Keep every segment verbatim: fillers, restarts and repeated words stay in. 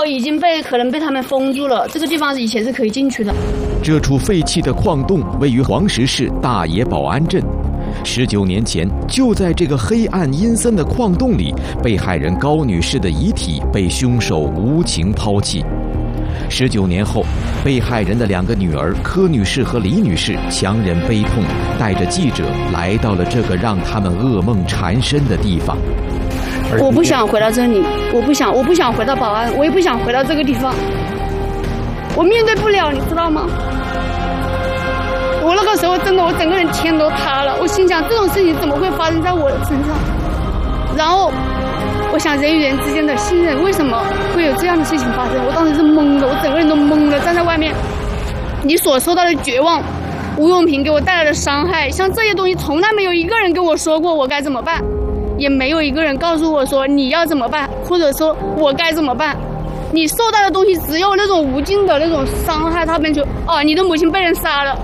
口已经被可能被他们封住了，这个地方以前是可以进去的。 这处废弃的矿洞位于黄石市大冶保安镇。十九年前，就在这个黑暗阴森的矿洞里，被害人高女士的遗体被凶手无情抛弃。十九年后，被害人的两个女儿柯女士和李女士强忍悲痛，带着记者来到了这个让他们噩梦缠身的地方。 我不想回到这里，我不想，我不想回到保安，我也不想回到这个地方，我面对不了，你知道吗？我那个时候真的，我整个人天都塌了。我心想，这种事情怎么会发生在我的身上？然后，我想人与人之间的信任，为什么会有这样的事情发生？我当时是懵的，我整个人都懵了，站在外面。你所受到的绝望，吴永平给我带来的伤害，像这些东西，从来没有一个人跟我说过我该怎么办，也没有一个人告诉我说你要怎么办，或者说我该怎么办。你受到的东西只有那种无尽的那种伤害，他们就哦，你的母亲被人杀了。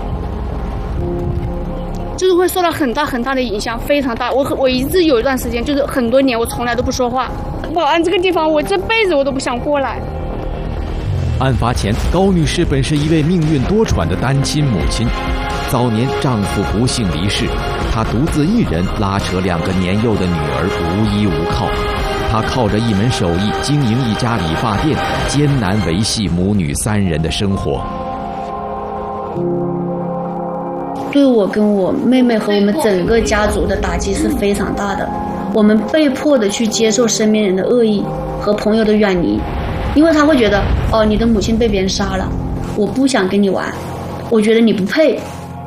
就是会受到很大很大的影响，非常大。我我一直有一段时间，就是很多年，我从来都不说话。保安这个地方，我这辈子我都不想过来。 案发前，高女士本是一位命运多舛的单亲母亲，早年丈夫不幸离世，她独自一人拉扯两个年幼的女儿，无依无靠。她靠着一门手艺经营一家理发店，艰难维系母女三人的生活。 对我跟我妹妹和我们整个家族的打击是非常大的，我们被迫的去接受身边人的恶意和朋友的远离，因为他会觉得，哦，你的母亲被别人杀了，我不想跟你玩，我觉得你不配。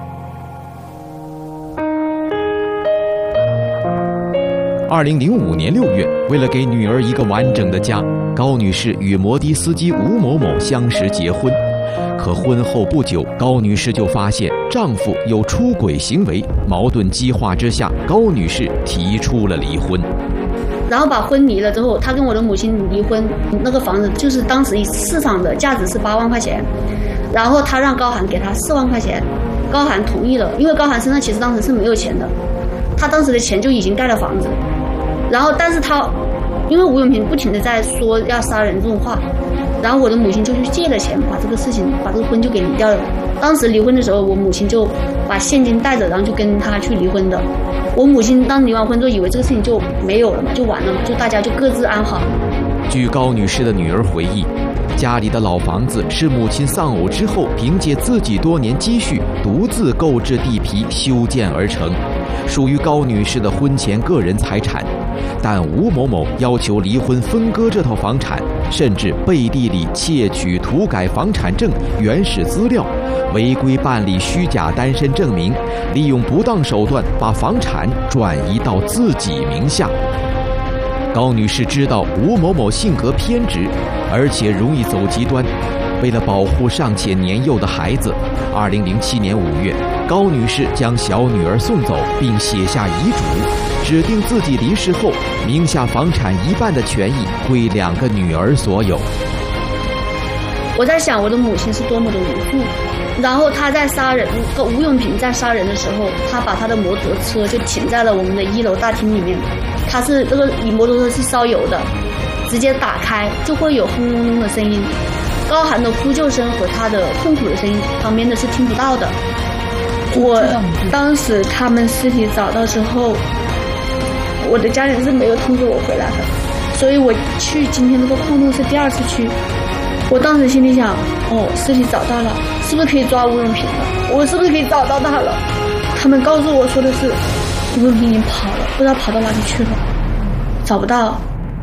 二零零五年六月，为了给女儿一个完整的家，高女士与摩的司机吴某某相识结婚。可婚后不久，高女士就发现丈夫有出轨行为，矛盾激化之下，高女士提出了离婚。然后把婚离了之后，她跟我的母亲离婚，那个房子就是当时市场的价值是八万块钱，然后她让高寒给她四万块钱，高寒同意了，因为高寒身上其实当时是没有钱的，他当时的钱就已经盖了房子，然后但是他因为吴永平不停的在说要杀人这种话。然后我的母亲就去借了钱，把这个事情，把这个婚就给离掉了。当时离婚的时候，我母亲就把现金带着，然后就跟他去离婚的。我母亲当离完婚之后，以为这个事情就没有了嘛，就完了嘛，就大家就各自安好。据高女士的女儿回忆，家里的老房子是母亲丧偶之后，凭借自己多年积蓄，独自购置地皮修建而成，属于高女士的婚前个人财产。但吴某某要求离婚分割这套房产，甚至背地里窃取涂改房产证原始资料，违规办理虚假单身证明，利用不当手段把房产转移到自己名下。高女士知道吴某某性格偏执，而且容易走极端。为了保护尚且年幼的孩子，二零零七年五月，高女士将小女儿送走，并写下遗嘱，指定自己离世后，名下房产一半的权益归两个女儿所有。我在想，我的母亲是多么的无助。然后他在杀人，吴永平在杀人的时候，他把他的摩托车就停在了我们的一楼大厅里面。他是那个摩托车是烧油的，直接打开就会有轰隆隆的声音。高寒的呼救声和他的痛苦的声音，旁边的是听不到的。我当时他们尸体找到之后，我的家人是没有通知我回来的，所以我去今天这个矿洞是第二次去。我当时心里想，哦，尸体找到了，是不是可以抓吴永平了？我是不是可以找到他了？他们告诉我说的是，吴永平已经跑了，不知道跑到哪里去了，找不到。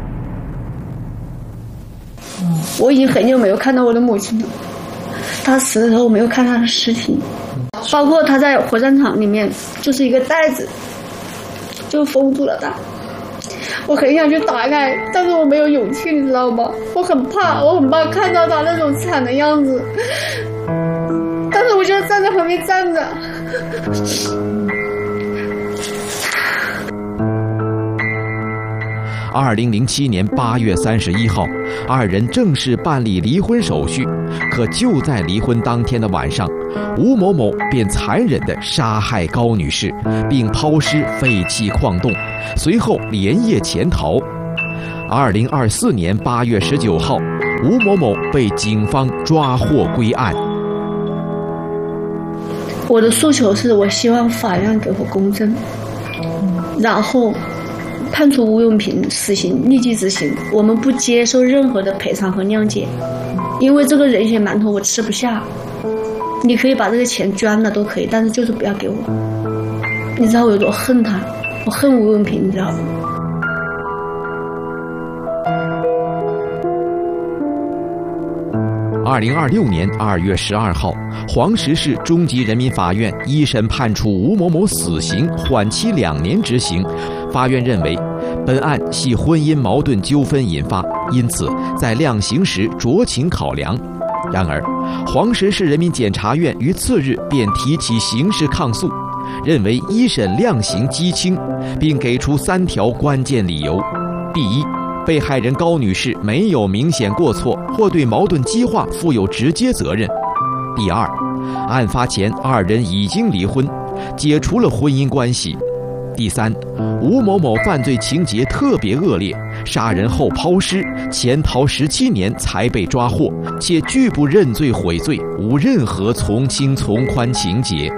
我已经很久没有看到我的母亲了，她死的时候我没有看她的尸体，包括她在火葬场里面就是一个袋子，就封住了她。我很想去打开，但是我没有勇气，你知道吗？我很怕，我很怕看到她那种惨的样子，但是我就站在旁边站着。二零零七年八月三十一号，二人正式办理离婚手续。可就在离婚当天的晚上，吴某某便残忍地杀害高女士，并抛尸废弃矿洞，随后连夜潜逃。二零二四年八月十九号， 吴某某被警方抓获归案。 我的诉求是我希望法院给我公正，然后判处吴永平死刑，立即执行。我们不接受任何的赔偿和谅解，因为这个人血馒头我吃不下。你可以把这个钱捐了都可以，但是就是不要给我。你知道我有多恨他，我恨吴永平，你知道吗？ 二零二六年二月十二号，黄石市中级人民法院一审判处吴某某死刑，缓期两年执行。法院认为，本案系婚姻矛盾纠纷引发，因此在量刑时酌情考量。然而，黄石市人民检察院于次日便提起刑事抗诉，认为一审量刑畸轻，并给出三条关键理由：第一，被害人高女士没有明显过错或对矛盾激化负有直接责任；第二，案发前二人已经离婚，解除了婚姻关系；第三，吴某某犯罪情节特别恶劣，杀人后抛尸，潜逃十七年才被抓获，且拒不认罪悔罪，无任何从轻从宽情节。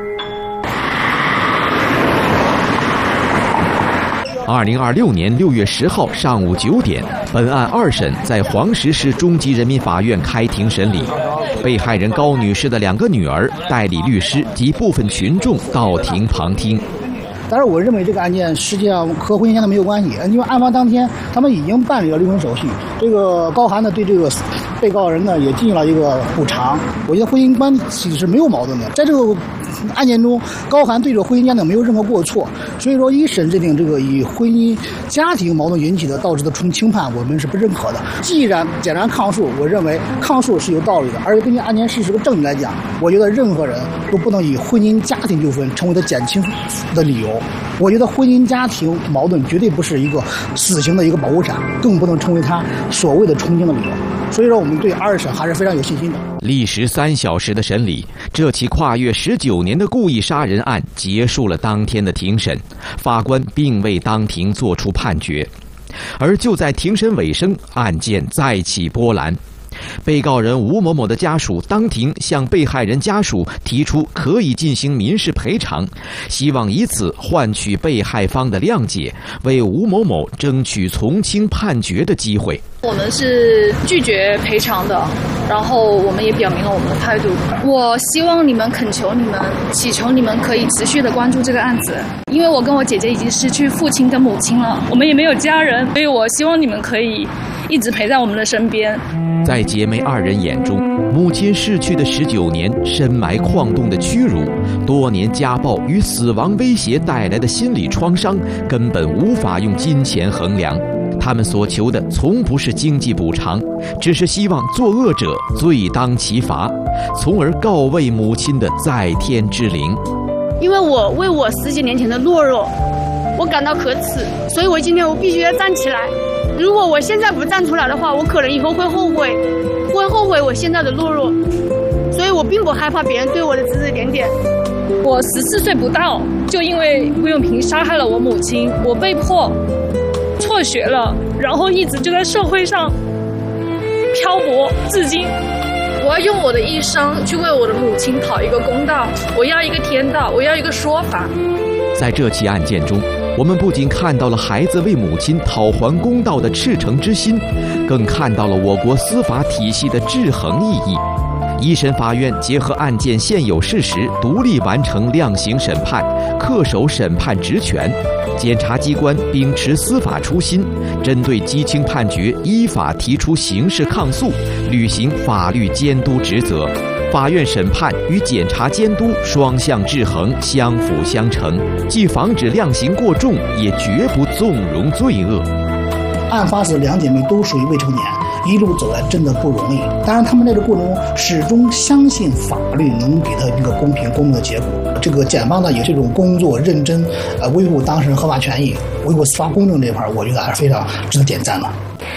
二零二六年六月十号上午九点，本案二审在黄石市中级人民法院开庭审理。被害人高女士的两个女儿、代理律师及部分群众到庭旁听。 但是我认为这个案件实际上和婚姻家庭没有关系，因为案发当天他们已经办理了离婚手续。这个高涵呢对这个被告人呢也进行了一个补偿。我觉得婚姻关系是没有矛盾的，在这个案件中，高涵对这个婚姻家庭没有任何过错，所以说一审认定这个以婚姻家庭矛盾引起的导致的从轻判，我们是不认可的。既然检察抗诉，我认为抗诉是有道理的，而且根据案件事实和证据来讲，我觉得任何人都不能以婚姻家庭纠纷成为他减轻的理由。我觉得婚姻家庭矛盾绝对不是一个死刑的一个保护伞，更不能成为他所谓的从轻的理由。所以说我们对二审还是非常有信心的。 历时三小时的审理，这起跨越十九年的故意杀人案结束了当天的庭审，法官并未当庭作出判决。而就在庭审尾声，案件再起波澜。被告人吴某某的家属当庭向被害人家属提出可以进行民事赔偿，希望以此换取被害方的谅解，为吴某某争取从轻判决的机会。 我们是拒绝赔偿的，然后我们也表明了我们的态度。我希望你们，恳求你们，祈求你们可以持续的关注这个案子，因为我跟我姐姐已经失去父亲跟母亲了，我们也没有家人，所以我希望你们可以一直陪在我们的身边。 在姐妹二人眼中，母亲逝去的十九年深埋矿洞的屈辱，多年家暴与死亡威胁带来的心理创伤，根本无法用金钱衡量。他们所求的从不是经济补偿，只是希望作恶者罪当其罚，从而告慰母亲的在天之灵。 因为我为我十几年前的懦弱，我感到可耻，所以我今天我必须要站起来。如果我现在不站出来的话，我可能以后会后悔，会后悔我现在的懦弱。所以我并不害怕别人对我的指指点点。 我十四岁不到，就因为吴永平杀害了我母亲，我被迫辍学了，然后一直就在社会上漂泊至今。我要用我的一生去为我的母亲讨一个公道，我要一个天道，我要一个说法。 在这起案件中，我们不仅看到了孩子为母亲讨还公道的赤诚之心，更看到了我国司法体系的制衡意义。一审法院结合案件现有事实，独立完成量刑审判，恪守审判职权。检察机关秉持司法初心，针对畸轻判决依法提出刑事抗诉，履行法律监督职责。法院审判与检察监督双向制衡，相辅相成，既防止量刑过重，也绝不纵容罪恶。 案发时两姐妹都属于未成年，一路走来真的不容易。当然，他们在这个过程中始终相信法律能给他一个公平公正的结果。这个检方呢也这种工作认真，呃，维护当事人合法权益、维护司法公正这一块，我觉得还是非常值得点赞的。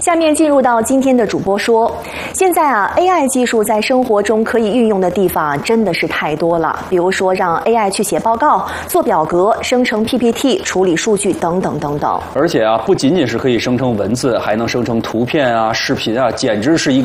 下面进入到今天的主播说，现在啊 ，A I 技术在生活中可以运用的地方真的是太多了。比如说，让 A I 去写报告、做表格、生成 P P T、处理数据等等等等。 而且啊，不仅仅是可以生成文字，还能生成图片啊、视频啊，简直是一个